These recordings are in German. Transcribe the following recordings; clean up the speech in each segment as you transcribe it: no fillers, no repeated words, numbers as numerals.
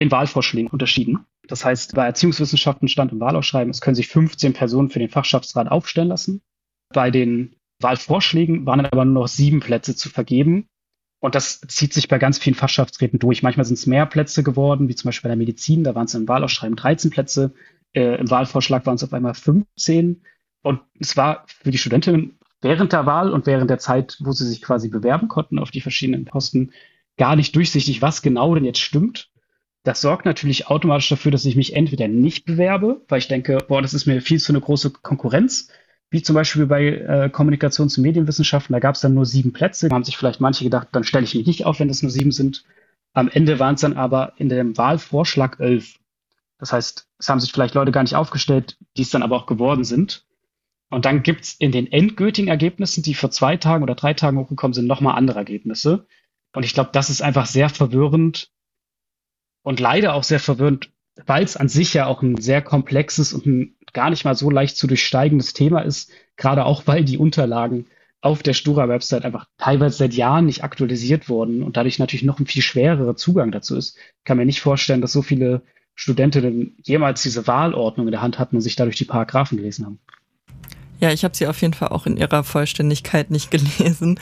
in Wahlvorschlägen unterschieden. Das heißt, bei Erziehungswissenschaften stand im Wahlausschreiben, es können sich 15 Personen für den Fachschaftsrat aufstellen lassen. Bei den Wahlvorschlägen waren dann aber nur noch 7 Plätze zu vergeben. Und das zieht sich bei ganz vielen Fachschaftsräten durch. Manchmal sind es mehr Plätze geworden, wie zum Beispiel bei der Medizin. Da waren es im Wahlausschreiben 13 Plätze. Im Wahlvorschlag waren es auf einmal 15. Und es war für die Studentinnen während der Wahl und während der Zeit, wo sie sich quasi bewerben konnten auf die verschiedenen Posten, gar nicht durchsichtig, was genau denn jetzt stimmt. Das sorgt natürlich automatisch dafür, dass ich mich entweder nicht bewerbe, weil ich denke, boah, das ist mir viel zu eine große Konkurrenz, wie zum Beispiel bei Kommunikations- und Medienwissenschaften. Da gab es dann nur 7 Plätze. Da haben sich vielleicht manche gedacht, dann stelle ich mich nicht auf, wenn es nur 7 sind. Am Ende waren es dann aber in dem Wahlvorschlag 11. Das heißt, es haben sich vielleicht Leute gar nicht aufgestellt, die es dann aber auch geworden sind. Und dann gibt's in den endgültigen Ergebnissen, die vor 2 Tagen oder 3 Tagen hochgekommen sind, nochmal andere Ergebnisse. Und ich glaube, das ist einfach sehr verwirrend und leider auch sehr verwirrend, weil es an sich ja auch ein sehr komplexes und ein gar nicht mal so leicht zu durchsteigendes Thema ist, gerade auch weil die Unterlagen auf der Stura-Website einfach teilweise seit Jahren nicht aktualisiert wurden und dadurch natürlich noch ein viel schwererer Zugang dazu ist. Ich kann mir nicht vorstellen, dass so viele Studentinnen jemals diese Wahlordnung in der Hand hatten und sich dadurch die Paragraphen gelesen haben. Ja, ich habe sie auf jeden Fall auch in ihrer Vollständigkeit nicht gelesen.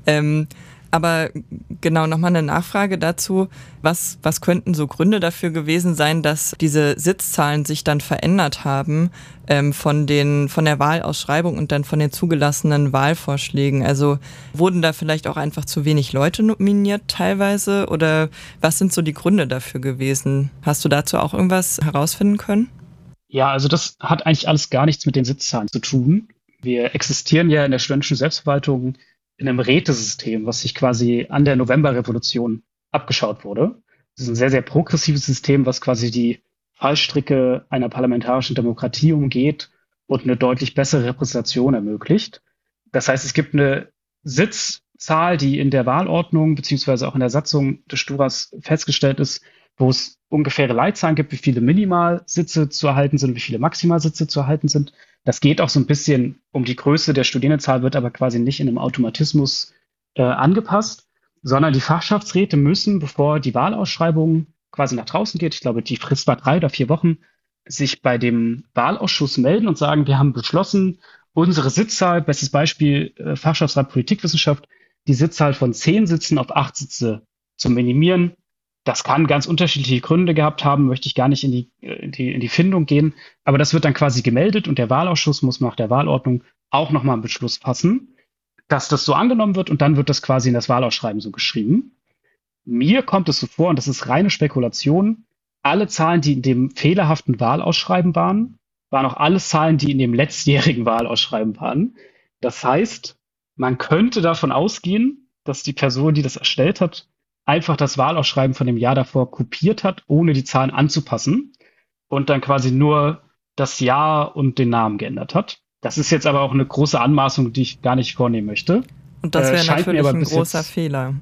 Aber genau, nochmal eine Nachfrage dazu. Was könnten so Gründe dafür gewesen sein, dass diese Sitzzahlen sich dann verändert haben von der Wahlausschreibung und dann von den zugelassenen Wahlvorschlägen? Also wurden da vielleicht auch einfach zu wenig Leute nominiert teilweise? Oder was sind so die Gründe dafür gewesen? Hast du dazu auch irgendwas herausfinden können? Ja, also das hat eigentlich alles gar nichts mit den Sitzzahlen zu tun. Wir existieren ja in der studentischen Selbstverwaltung in einem Rätesystem, was sich quasi an der Novemberrevolution abgeschaut wurde. Das ist ein sehr, sehr progressives System, was quasi die Fallstricke einer parlamentarischen Demokratie umgeht und eine deutlich bessere Repräsentation ermöglicht. Das heißt, es gibt eine Sitzzahl, die in der Wahlordnung beziehungsweise auch in der Satzung des Sturas festgestellt ist, wo es ungefähre Leitzahlen gibt, wie viele Minimalsitze zu erhalten sind, wie viele Maximalsitze zu erhalten sind. Das geht auch so ein bisschen um die Größe der Studierendenzahl, wird aber quasi nicht in einem Automatismus angepasst, sondern die Fachschaftsräte müssen, bevor die Wahlausschreibung quasi nach draußen geht, ich glaube, die Frist war 3 oder 4 Wochen, sich bei dem Wahlausschuss melden und sagen, wir haben beschlossen, unsere Sitzzahl, bestes Beispiel Fachschaftsrat Politikwissenschaft, die Sitzzahl von 10 Sitzen auf 8 Sitze zu minimieren. Das kann ganz unterschiedliche Gründe gehabt haben, möchte ich gar nicht in die Findung gehen. Aber das wird dann quasi gemeldet und der Wahlausschuss muss nach der Wahlordnung auch nochmal einen Beschluss fassen, dass das so angenommen wird und dann wird das quasi in das Wahlausschreiben so geschrieben. Mir kommt es so vor, und das ist reine Spekulation, alle Zahlen, die in dem fehlerhaften Wahlausschreiben waren auch alles Zahlen, die in dem letztjährigen Wahlausschreiben waren. Das heißt, man könnte davon ausgehen, dass die Person, die das erstellt hat, einfach das Wahlausschreiben von dem Jahr davor kopiert hat, ohne die Zahlen anzupassen und dann quasi nur das Jahr und den Namen geändert hat. Das ist jetzt aber auch eine große Anmaßung, die ich gar nicht vornehmen möchte. Und das wäre natürlich ein großer Fehler.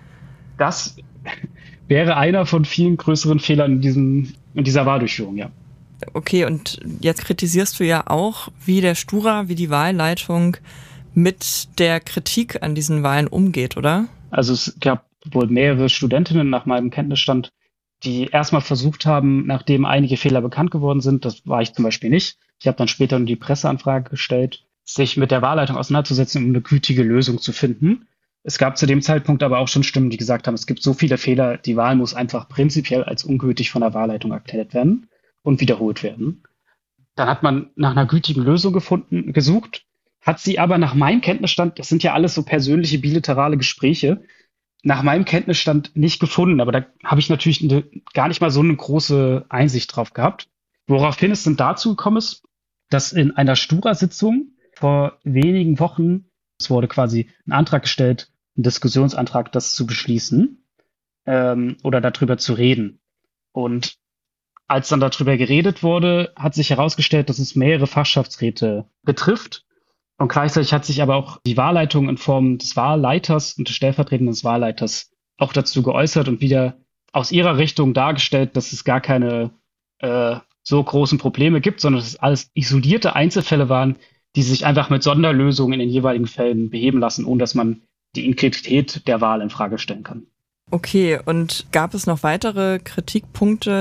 Das wäre einer von vielen größeren Fehlern in dieser Wahldurchführung, ja. Okay, und jetzt kritisierst du ja auch, wie der Stura, wie die Wahlleitung mit der Kritik an diesen Wahlen umgeht, oder? Also es gab wohl mehrere Studentinnen nach meinem Kenntnisstand, die erstmal versucht haben, nachdem einige Fehler bekannt geworden sind, das war ich zum Beispiel nicht, ich habe dann später die Presseanfrage gestellt, sich mit der Wahlleitung auseinanderzusetzen, um eine gütige Lösung zu finden. Es gab zu dem Zeitpunkt aber auch schon Stimmen, die gesagt haben, es gibt so viele Fehler, die Wahl muss einfach prinzipiell als ungültig von der Wahlleitung erklärt werden und wiederholt werden. Dann hat man nach einer gütigen Lösung gesucht, hat sie aber nach meinem Kenntnisstand, das sind ja alles so persönliche bilaterale Gespräche, nach meinem Kenntnisstand nicht gefunden. Aber da habe ich natürlich gar nicht mal so eine große Einsicht drauf gehabt. Woraufhin es dann dazu gekommen ist, dass in einer Stura-Sitzung vor wenigen Wochen, es wurde quasi ein Antrag gestellt, ein Diskussionsantrag, das zu beschließen oder darüber zu reden. Und als dann darüber geredet wurde, hat sich herausgestellt, dass es mehrere Fachschaftsräte betrifft. Und gleichzeitig hat sich aber auch die Wahlleitung in Form des Wahlleiters und des stellvertretenden Wahlleiters auch dazu geäußert und wieder aus ihrer Richtung dargestellt, dass es gar keine so großen Probleme gibt, sondern dass es alles isolierte Einzelfälle waren, die sich einfach mit Sonderlösungen in den jeweiligen Fällen beheben lassen, ohne dass man die Integrität der Wahl in Frage stellen kann. Okay, und gab es noch weitere Kritikpunkte,